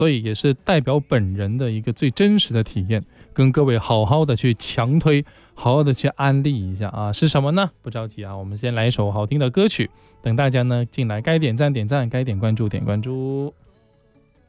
所以也是代表本人的一个最真实的体验，跟各位好好的去强推，好好的去安利一下啊。是什么呢？不着急啊，我们先来一首好听的歌曲，等大家呢进来该点赞点赞，该点关注点关注。